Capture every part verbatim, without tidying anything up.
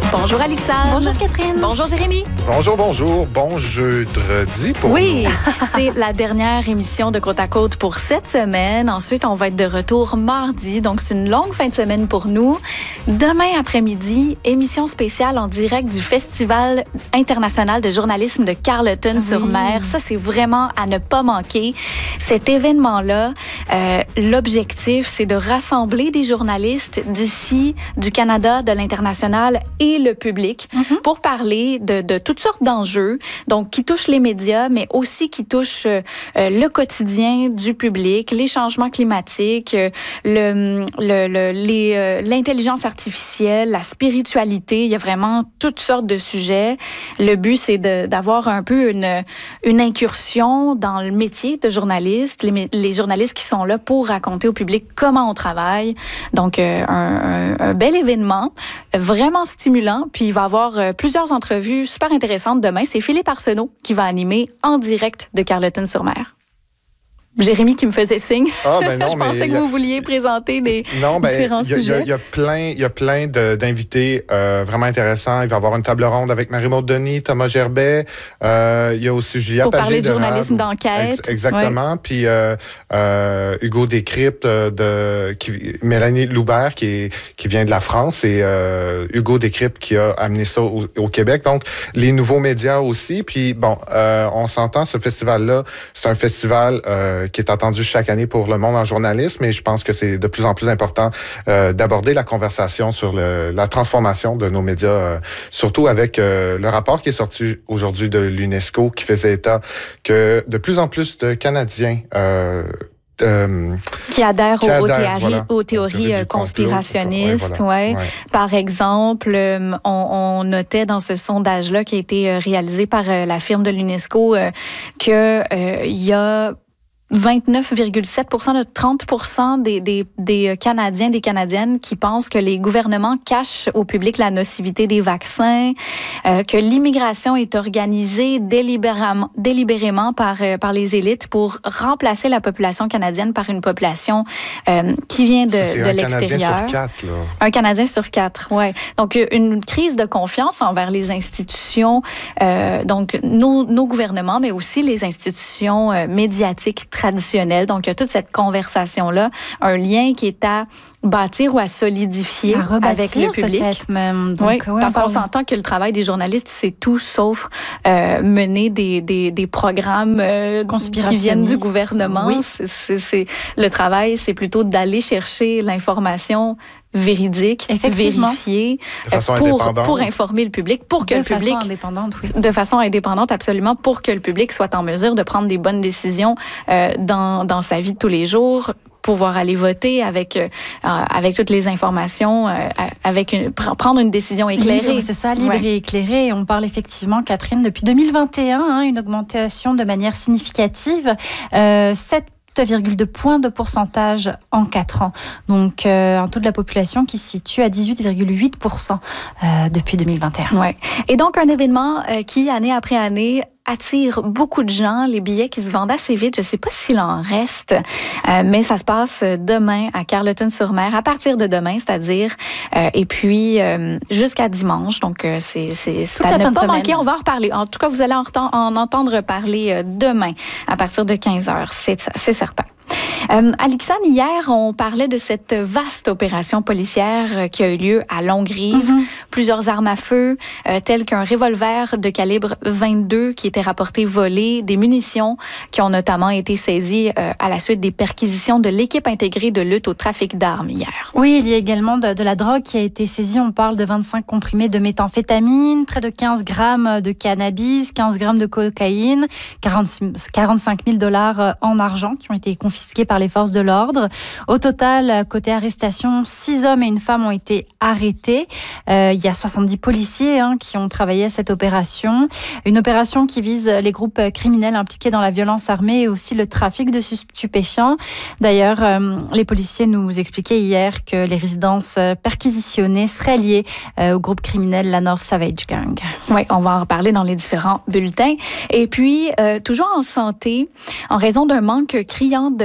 Bonjour Alexandre. Bonjour Catherine. Bonjour Jérémy. Bonjour, bonjour. Bon jeudi pour oui, nous. Oui, c'est la dernière émission de Côte à Côte pour cette semaine. Ensuite, on va être de retour mardi. Donc, c'est une longue fin de semaine pour nous. Demain après-midi, émission spéciale en direct du Festival international de journalisme de Carleton-sur-Mer. Oui. Ça, c'est vraiment à ne pas manquer. Cet événement-là, euh, l'objectif, c'est de rassembler des journalistes d'ici, du Canada, de l'international et le public mm-hmm. pour parler de, de toutes sortes d'enjeux, donc qui touchent les médias, mais aussi qui touchent euh, le quotidien du public, les changements climatiques, euh, le, le, le, les, euh, l'intelligence artificielle, la spiritualité. Il y a vraiment toutes sortes de sujets. Le but, c'est de, d'avoir un peu une, une incursion dans le métier de journaliste, les, les journalistes qui sont là pour raconter au public comment on travaille. Donc, euh, un, un, un bel événement, vraiment stimulant. Puis, il va y avoir euh, plusieurs entrevues super intéressantes demain. C'est Philippe Arsenault qui va animer en direct de Carleton-sur-Mer. Jérémy qui me faisait signe. Ah, ben non, je pensais que a... vous vouliez présenter des non, ben, différents y a, sujets. Il y, y a plein, il y a plein de, d'invités euh, vraiment intéressants. Il va y avoir une table ronde avec Marie-Maude Denis, Thomas Gerbet. Euh, il y a aussi Julia Pour Pagé parler de, de journalisme Rab... d'enquête. Ex- exactement. Ouais. Puis euh, euh, Hugo Décrypte, de, qui, Mélanie Loubert qui, est, qui vient de la France et euh, Hugo Décrypte qui a amené ça au, au Québec. Donc, les nouveaux médias aussi. Puis bon, euh, on s'entend, ce festival-là, c'est un festival euh, qui est attendu chaque année pour le monde en journalisme, et je pense que c'est de plus en plus important euh, d'aborder la conversation sur le, la transformation de nos médias, euh, surtout avec euh, le rapport qui est sorti aujourd'hui de l'UNESCO qui faisait état que de plus en plus de Canadiens euh, Euh, qui adhèrent qui aux, adhère, théories, voilà, aux théories euh, conspirationnistes. Complot, ouais, voilà. ouais. Ouais. Par exemple, euh, on, on notait dans ce sondage-là qui a été euh, réalisé par euh, la firme de l'UNESCO euh, qu'il euh, y a vingt-neuf virgule sept pour cent de trente pour cent des, des, des Canadiens, des Canadiennes qui pensent que les gouvernements cachent au public la nocivité des vaccins, euh, que l'immigration est organisée délibérément, délibérément par, euh, par les élites pour remplacer la population canadienne par une population euh, qui vient de, c'est de un l'extérieur. Canadien sur quatre, là. Un Canadien sur quatre, oui. Donc, une crise de confiance envers les institutions, euh, donc nos, nos gouvernements, mais aussi les institutions euh, médiatiques traditionnelle. Donc, il y a toute cette conversation-là, un lien qui est à bâtir ou à solidifier à rebâtir, avec le public. Peut-être même. Donc, oui, ouais, parce qu'on s'entend que le travail des journalistes, c'est tout sauf euh, mener des, des, des programmes euh, qui viennent du gouvernement. Oui. C'est, c'est, c'est, le travail, c'est plutôt d'aller chercher l'information véridique, vérifiée, pour, pour informer le public, pour que de le public... De façon indépendante, oui. De façon indépendante, absolument, pour que le public soit en mesure de prendre des bonnes décisions euh, dans, dans sa vie de tous les jours, pouvoir aller voter avec, euh, avec toutes les informations, euh, avec une, prendre une décision éclairée. Libre, c'est ça, libre ouais. et éclairée. On parle effectivement, Catherine, depuis deux mille vingt et un, hein, une augmentation de manière significative. Euh, sept virgule deux points de pourcentage en quatre ans. Donc, euh, un taux de la population qui se situe à dix-huit virgule huit pour cent euh, depuis deux mille vingt et un. Ouais. Et donc, un événement euh, qui, année après année, attire beaucoup de gens, les billets qui se vendent assez vite. Je ne sais pas s'il en reste, euh, mais ça se passe demain à Carleton-sur-Mer, à partir de demain, c'est-à-dire, euh, et puis euh, jusqu'à dimanche. Donc, euh, c'est, c'est, c'est à ne pas manquer. On va en reparler. En tout cas, vous allez en, en entendre parler euh, demain à partir de quinze heures, c'est, c'est certain. Euh, Alexandre, hier, on parlait de cette vaste opération policière qui a eu lieu à Longue-Rive. Mm-hmm. Plusieurs armes à feu, euh, telles qu'un revolver de calibre vingt-deux qui était rapporté volé, des munitions qui ont notamment été saisies euh, à la suite des perquisitions de l'équipe intégrée de lutte au trafic d'armes hier. Oui, il y a également de, de la drogue qui a été saisie. On parle de vingt-cinq comprimés de méthamphétamine, près de quinze grammes de cannabis, quinze grammes de cocaïne, quarante-cinq mille dollars en argent qui ont été confisqués par les forces de l'ordre. Au total, côté arrestation, six hommes et une femme ont été arrêtés. Euh, il y a soixante-dix policiers hein, qui ont travaillé à cette opération. Une opération qui vise les groupes criminels impliqués dans la violence armée et aussi le trafic de stupéfiants. D'ailleurs, euh, les policiers nous expliquaient hier que les résidences perquisitionnées seraient liées euh, au groupe criminel la North Savage Gang. Oui, on va en reparler dans les différents bulletins. Et puis, euh, toujours en santé, en raison d'un manque criant de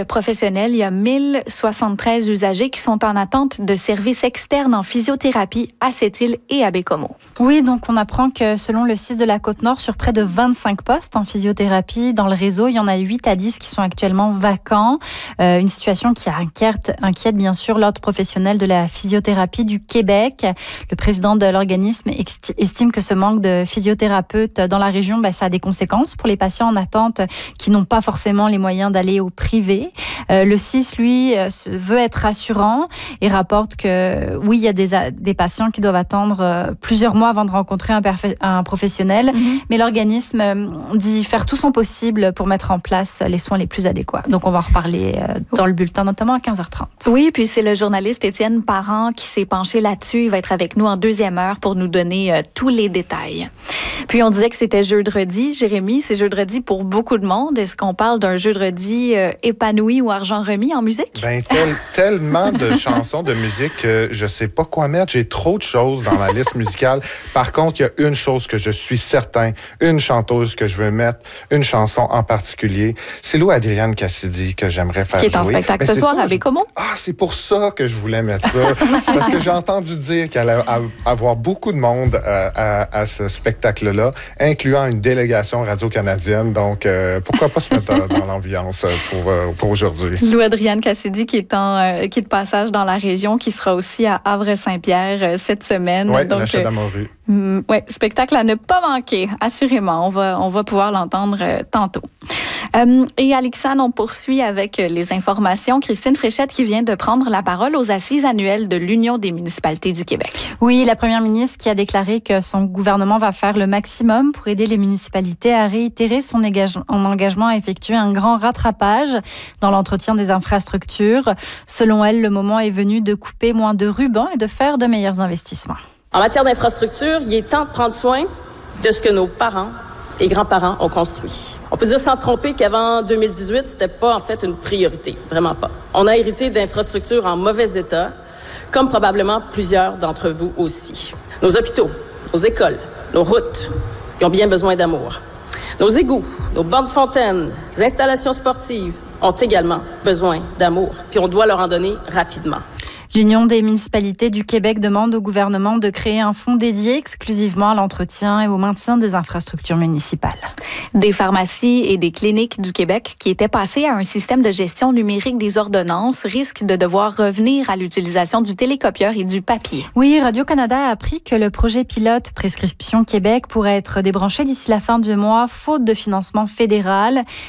monde professionnel, il y a mille soixante-treize usagers qui sont en attente de services externes en physiothérapie à Sept-Îles et à Baie-Comeau. Oui, donc on apprend que selon le C I S de la Côte-Nord, sur près de vingt-cinq postes en physiothérapie dans le réseau, il y en a huit à dix qui sont actuellement vacants. Euh, une situation qui inquiète, inquiète bien sûr l'ordre professionnel de la physiothérapie du Québec. Le président de l'organisme estime que ce manque de physiothérapeutes dans la région, ben, ça a des conséquences pour les patients en attente qui n'ont pas forcément les moyens d'aller au privé. Euh, le C I S, lui, veut être rassurant et rapporte que oui, il y a des, des patients qui doivent attendre plusieurs mois avant de rencontrer un, perfe- un professionnel, mm-hmm. mais l'organisme dit faire tout son possible pour mettre en place les soins les plus adéquats. Donc, on va en reparler dans le bulletin, notamment à quinze heures trente. Oui, puis c'est le journaliste Étienne Parent qui s'est penché là-dessus. Il va être avec nous en deuxième heure pour nous donner euh, tous les détails. Puis, on disait que c'était jeudi. Jérémy, c'est jeudi pour beaucoup de monde. Est-ce qu'on parle d'un jeudi euh, épanoui ou argent remis en musique? Ben, tel, tellement de chansons de musique que je sais pas quoi mettre. J'ai trop de choses dans la liste musicale. Par contre, il y a une chose que je suis certain, une chanteuse que je veux mettre, une chanson en particulier. C'est Lou Adrienne Cassidy que j'aimerais faire jouer. Qui est en spectacle ce soir à Baie-Comeau. Ah, c'est pour ça que je voulais mettre ça. Parce que j'ai entendu dire qu'elle allait avoir beaucoup de monde euh, à, à ce spectacle-là, incluant une délégation radio-canadienne. Donc, euh, pourquoi pas se mettre dans, dans l'ambiance pour, euh, pour aujourd'hui. Lou Adrienne Cassidy qui est, en, euh, qui est de passage dans la région, qui sera aussi à Havre-Saint-Pierre euh, cette semaine. Oui, la Chadamoru. Euh, oui, spectacle à ne pas manquer, assurément. On va, on va pouvoir l'entendre euh, tantôt. Euh, et Alexandre, on poursuit avec les informations. Christine Fréchette qui vient de prendre la parole aux assises annuelles de l'Union des municipalités du Québec. Oui, la première ministre qui a déclaré que son gouvernement va faire le maximum pour aider les municipalités à réitérer son engagement à effectuer un grand rattrapage dans l'entretien des infrastructures. Selon elle, le moment est venu de couper moins de rubans et de faire de meilleurs investissements. En matière d'infrastructure, il est temps de prendre soin de ce que nos parents et grands-parents ont construit. On peut dire sans se tromper qu'avant deux mille dix-huit, c'était pas en fait une priorité, vraiment pas. On a hérité d'infrastructures en mauvais état, comme probablement plusieurs d'entre vous aussi. Nos hôpitaux, nos écoles, nos routes, ils ont bien besoin d'amour. Nos égouts, nos bornes de fontaines, les installations sportives ont également besoin d'amour, puis on doit leur en donner rapidement. L'Union des municipalités du Québec demande au gouvernement de créer un fonds dédié exclusivement à l'entretien et au maintien des infrastructures municipales. Des pharmacies et des cliniques du Québec qui étaient passées à un système de gestion numérique des ordonnances risquent de devoir revenir à l'utilisation du télécopieur et du papier. Oui, Radio-Canada a appris que le projet pilote Prescription Québec pourrait être débranché d'ici la fin du mois, faute de financement fédéral.